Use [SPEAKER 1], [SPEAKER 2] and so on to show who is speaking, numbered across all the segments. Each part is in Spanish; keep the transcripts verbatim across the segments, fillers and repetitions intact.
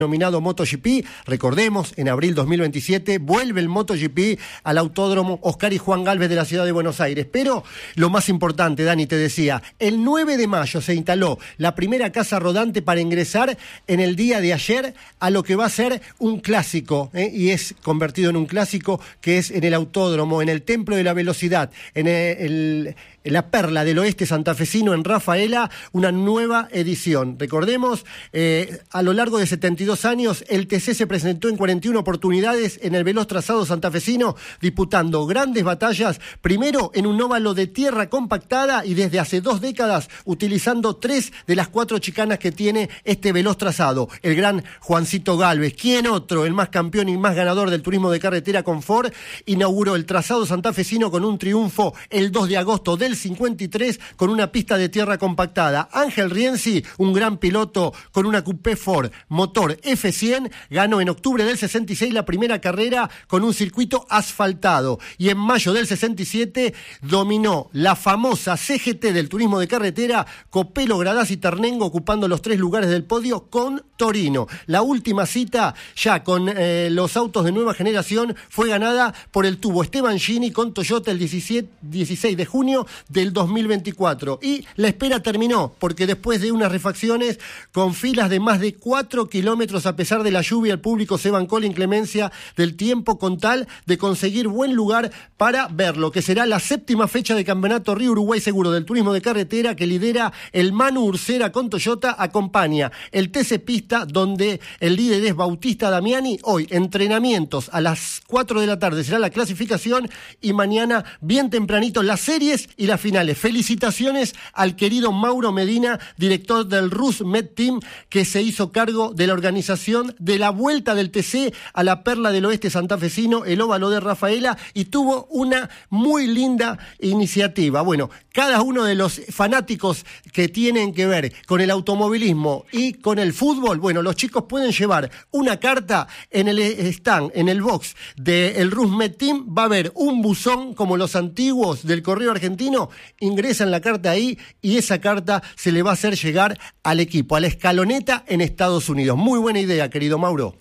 [SPEAKER 1] Nominado MotoGP, recordemos, en abril dos mil veintisiete vuelve el MotoGP al Autódromo Oscar y Juan Gálvez de la ciudad de Buenos Aires. Pero lo más importante, Dani, te decía, el nueve de mayo se instaló la primera casa rodante para ingresar en el día de ayer a lo que va a ser un clásico, ¿eh? y es convertido en un clásico, que es en el Autódromo, en el Templo de la Velocidad, en el, el en la perla del oeste santafesino, en Rafaela, una nueva edición. Recordemos, eh, a lo largo de setenta y dos años, el T C se presentó en cuarenta y una oportunidades en el veloz trazado santafesino, disputando grandes batallas, primero en un óvalo de tierra compactada y desde hace dos décadas utilizando tres de las cuatro chicanas que tiene este veloz trazado. El gran Juancito Gálvez, ¿quién otro? El más campeón y más ganador del turismo de carretera con Ford, inauguró el trazado santafesino con un triunfo el dos de agosto del cincuenta y tres con una pista de tierra compactada. Ángel Rienzi, un gran piloto con una coupé Ford motor F cien, ganó en octubre del sesenta y seis la primera carrera con un circuito asfaltado, y en mayo del sesenta y siete dominó la famosa C G T del turismo de carretera, Copelo, Gradaz y Ternengo ocupando los tres lugares del podio con Torino. La última cita, ya con eh, los autos de nueva generación, fue ganada por el tubo Esteban Gini con Toyota el dieciséis de junio del dos mil veinticuatro. Y la espera terminó, porque después de unas refacciones con filas de más de cuatro kilómetros, a pesar de la lluvia, el público se bancó la inclemencia del tiempo con tal de conseguir buen lugar para verlo, que será la séptima fecha de Campeonato Río Uruguay Seguro del Turismo de Carretera, que lidera el Manu Ursera con Toyota, acompaña el T C Pista, donde el líder es Bautista Damiani. Hoy, entrenamientos a las cuatro de la tarde será la clasificación, y mañana, bien tempranito, las series y las finales. Felicitaciones al querido Mauro Medina, director del Rus Med Team, que se hizo cargo de la organización de la vuelta del T C a la perla del oeste santafesino, el óvalo de Rafaela, y tuvo una muy linda iniciativa. Bueno, cada uno de los fanáticos que tienen que ver con el automovilismo y con el fútbol, bueno, los chicos pueden llevar una carta en el stand, en el box del Rus Med Team. Va a haber un buzón como los antiguos del Correo Argentino. Ingresan la carta ahí y esa carta se le va a hacer llegar al equipo, a la escaloneta en Estados Unidos. Muy buena idea, querido Mauro.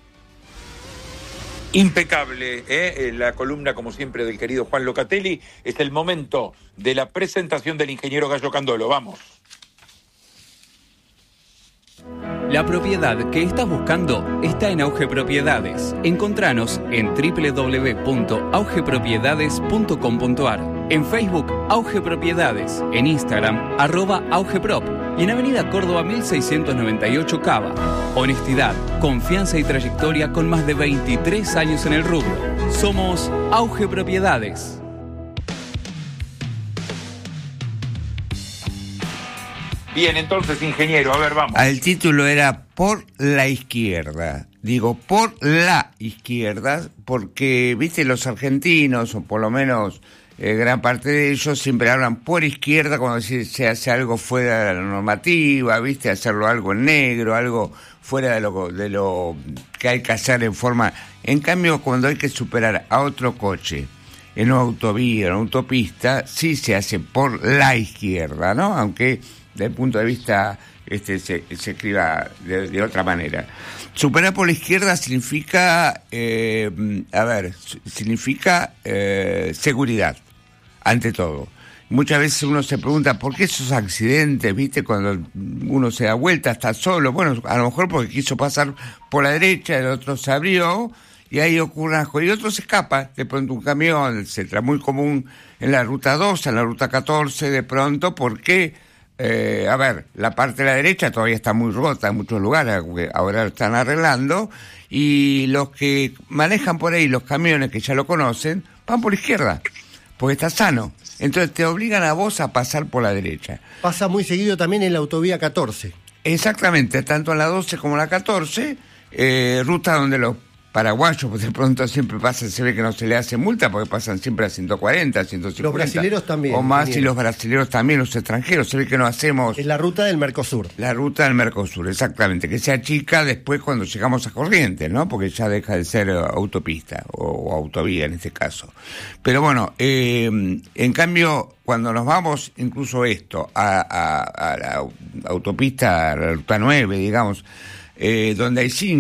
[SPEAKER 2] Impecable, ¿eh? La columna, como siempre, del querido Juan Locatelli. Es el momento de la presentación del ingeniero Gallo Candolo. Vamos.
[SPEAKER 3] La propiedad que estás buscando está en Auge Propiedades. Encontranos en doble u doble u doble u punto auge propiedades punto com punto a r, en Facebook Auge Propiedades, en Instagram arroba augeprop y en Avenida Córdoba mil seiscientos noventa y ocho Cava. Honestidad, confianza y trayectoria con más de veintitrés años en el rubro. Somos Auge Propiedades.
[SPEAKER 2] Bien, entonces, ingeniero, a ver, vamos.
[SPEAKER 4] El título era Por la Izquierda. Digo, por la izquierda, porque, viste, los argentinos, o por lo menos eh, gran parte de ellos, siempre hablan por izquierda cuando se, se hace algo fuera de la normativa, viste, hacerlo algo en negro, algo fuera de lo, de lo que hay que hacer en forma... En cambio, cuando hay que superar a otro coche en una autovía, en una autopista, sí se hace por la izquierda, ¿no? Aunque... desde el punto de vista este se, se escriba de, de otra manera. Superar por la izquierda significa, eh, a ver, significa eh, seguridad, ante todo. Muchas veces uno se pregunta, ¿por qué esos accidentes, viste, cuando uno se da vuelta, está solo? Bueno, a lo mejor porque quiso pasar por la derecha, el otro se abrió, y ahí ocurre algo, y otro se escapa, de pronto un camión, etcétera. Muy común en la ruta dos, en la ruta catorce, de pronto, ¿por qué? Eh, a ver, la parte de la derecha todavía está muy rota en muchos lugares, ahora lo están arreglando, y los que manejan por ahí los camiones, que ya lo conocen, van por la izquierda, porque está sano. Entonces te obligan a vos a pasar por la derecha.
[SPEAKER 1] Pasa muy seguido también en la autovía catorce.
[SPEAKER 4] Exactamente, tanto en la doce como en la catorce, eh, ruta donde los paraguayos, pues de pronto siempre pasa, se ve que no se le hace multa porque pasan siempre a ciento cuarenta, ciento cincuenta.
[SPEAKER 1] Los brasileros también.
[SPEAKER 4] O más, y los brasileros también, los extranjeros, se ve que no hacemos...
[SPEAKER 1] Es la ruta del Mercosur.
[SPEAKER 4] La ruta del Mercosur, exactamente, que se achica después cuando llegamos a Corrientes, ¿no? Porque ya deja de ser autopista, o, o autovía en este caso. Pero bueno, eh, en cambio, cuando nos vamos, incluso esto, a, a, a la autopista, a la ruta nueve, digamos, eh, donde hay cinco